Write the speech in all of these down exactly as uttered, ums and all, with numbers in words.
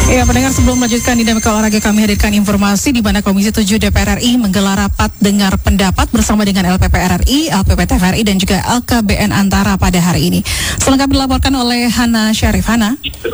Ya, pendengar, sebelum melanjutkan dinamika olahraga, kami hadirkan informasi di mana Komisi tujuh D P R R I menggelar rapat dengar pendapat bersama dengan L P P R R I, L P P T V R I dan juga L K B N Antara pada hari ini. Selengkapnya dilaporkan oleh Hana Syarif. Hana.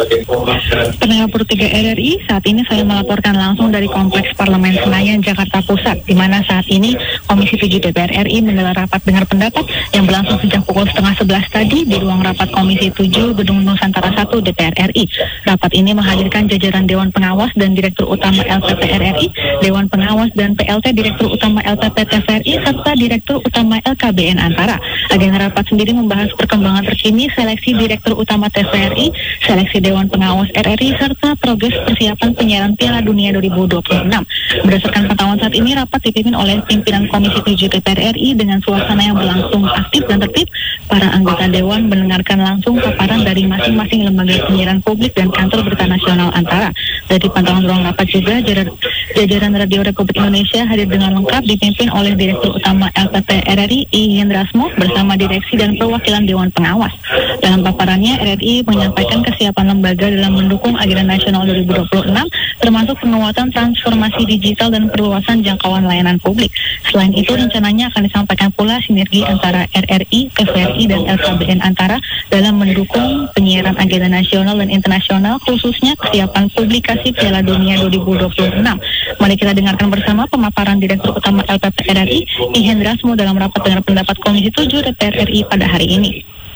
Pendengar Pur tiga R R I, saat ini saya melaporkan langsung dari Kompleks Parlemen Senayan, Jakarta Pusat, di mana saat ini Komisi tujuh D P R R I menggelar rapat dengar pendapat yang berlangsung sejak pukul setengah sebelas tadi di ruang rapat Komisi tujuh Gedung Nusantara satu D P R R I. Rapat ini menghadirkan jajaran Dewan Pengawas dan Direktur Utama L P P R R I, Dewan Pengawas dan P L T Direktur Utama L P P T V R I, serta Direktur Utama L K B N Antara. Agenda rapat sendiri membahas perkembangan terkini seleksi Direktur Utama T V R I, seleksi Dewan Pengawas R R I, serta progres persiapan penyiaran Piala Dunia dua ribu dua puluh enam. Berdasarkan pantauan saat ini, rapat dipimpin oleh pimpinan Komisi tujuh D P R R I dengan suasana yang berlangsung aktif dan tertib. Para anggota Dewan mendengarkan langsung paparan dari masing-masing lembaga penyiaran publik dan kantor berita nasional Antara. Dari pantauan ruang rapat juga, jajaran Radio Republik Indonesia hadir dengan lengkap dipimpin oleh Direktur Utama L P P R R I, I Hendrasmo, bersama direksi dan perwakilan Dewan Pengawas. Dalam paparannya, R R I menyampaikan kesiapan lembaga dalam mendukung agenda nasional dua ribu dua puluh enam, termasuk penguatan transformasi digital dan perluasan jangkauan layanan publik. Selain itu, rencananya akan disampaikan pula sinergi antara R R I, T V R I, dan L K B N Antara dalam mendukung penyiaran agenda nasional dan internasional, khususnya kesiapan publikasi Piala Dunia dua ribu dua puluh enam. Mari kita dengarkan bersama pemaparan Direktur Utama L P P R R I, I Hendrasmo, dalam rapat dengar pendapat Komisi tujuh D P R R I pada hari ini.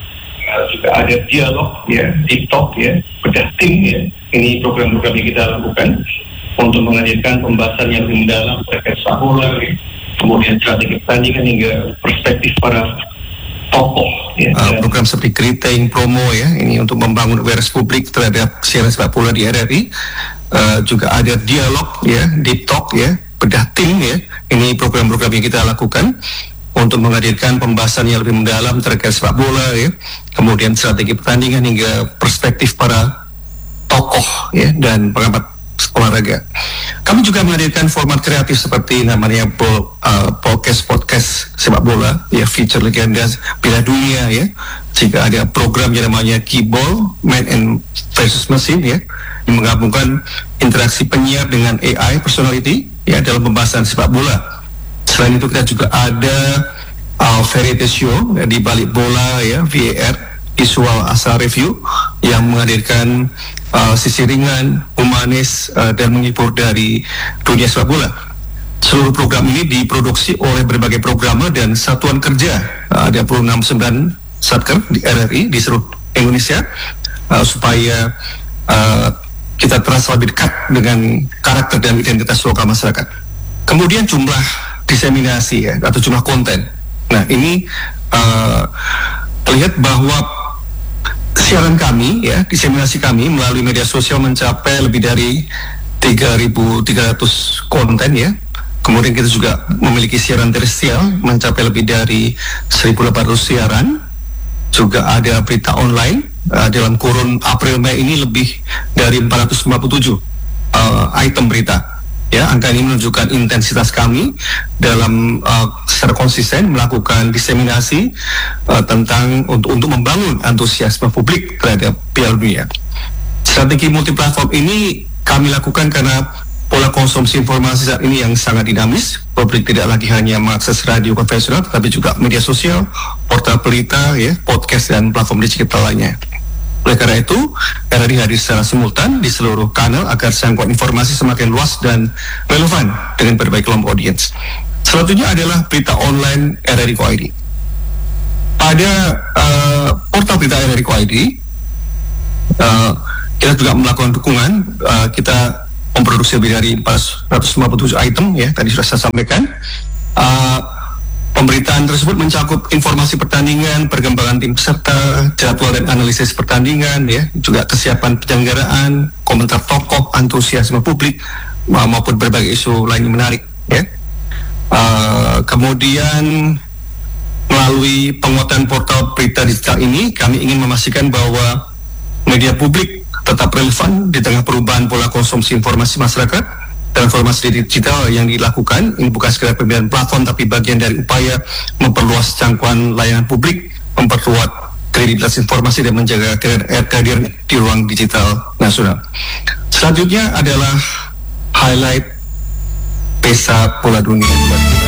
Juga ada dialog ya, TikTok ya, bedah tim ya. Ini program-program yang kita lakukan untuk menghadirkan pembahasan yang lebih mendalam terkait sepak bola, ya. Kemudian strategi pertandingan hingga perspektif para tokoh ya. Uh, program seperti greeting, promo ya, ini untuk membangun awareness publik terhadap siaran sepak bola di R R I. Uh, juga ada dialog ya, deep talk ya, bedah tim ya. Ini program-program yang kita lakukan untuk menghadirkan pembahasan yang lebih mendalam terkait sepak bola ya, kemudian strategi pertandingan hingga perspektif para tokoh ya dan pengamat olahraga. Kami juga menghadirkan format kreatif seperti namanya po, uh, podcast podcast sepak bola ya, feature legenda Piala Dunia ya. Jika ada program yang namanya Keyboard Man and versus Machine ya, yang menggabungkan interaksi penyiar dengan A I personality ya dalam pembahasan sepak bola. Selain itu kita juga ada uh, variety show ya, di balik bola ya, V A R, visual asal review, yang menghadirkan uh, sisi ringan, humanis uh, dan menghibur dari dunia sepak bola. Seluruh program ini diproduksi oleh berbagai programmer dan satuan kerja. Uh, ada dua puluh enam sembilan satker di R R I di seluruh Indonesia uh, supaya uh, kita terasa lebih dekat dengan karakter dan identitas lokal masyarakat. Kemudian jumlah diseminasi ya, atau jumlah konten. Nah ini uh, terlihat bahwa siaran kami ya, diseminasi kami melalui media sosial mencapai lebih dari tiga ribu tiga ratus konten ya. Kemudian kita juga memiliki siaran terestrial mencapai lebih dari seribu delapan ratus siaran. Juga ada berita online uh, dalam kurun April Mei ini lebih dari empat ratus lima puluh tujuh uh, item berita. Ya, angka ini menunjukkan intensitas kami dalam uh, secara konsisten melakukan diseminasi uh, tentang untuk untuk membangun antusiasme publik terhadap Piala Dunia. Strategi multiplatform ini kami lakukan karena pola konsumsi informasi saat ini yang sangat dinamis. Publik tidak lagi hanya mengakses radio konvensional, tetapi juga media sosial, portal berita, ya, podcast dan platform digital lainnya. Oleh karena itu, R R I hadir secara simultan di seluruh kanal agar jangkauan informasi semakin luas dan relevan dengan berbagai kelompok audiens. Selanjutnya adalah berita online R R I kop I D. Pada uh, portal berita R R I kop I D, uh, kita juga melakukan dukungan. Uh, kita memproduksi lebih dari empat ratus lima puluh tujuh item, ya, tadi sudah saya sampaikan. Uh, Pemberitaan tersebut mencakup informasi pertandingan, perkembangan tim peserta, jadwal dan analisis pertandingan, ya, juga kesiapan penyelenggaraan, komentar tokoh, antusiasme publik, maupun berbagai isu lain yang menarik. Ya. Uh, kemudian melalui penguatan portal berita digital ini, kami ingin memastikan bahwa media publik tetap relevan di tengah perubahan pola konsumsi informasi masyarakat. Transformasi digital yang dilakukan ini bukan sekedar pembelian platform, tapi bagian dari upaya memperluas jangkauan layanan publik, memperkuat kredibilitas informasi dan menjaga kehadiran di ruang digital nasional. Selanjutnya adalah highlight pesta bola dunia.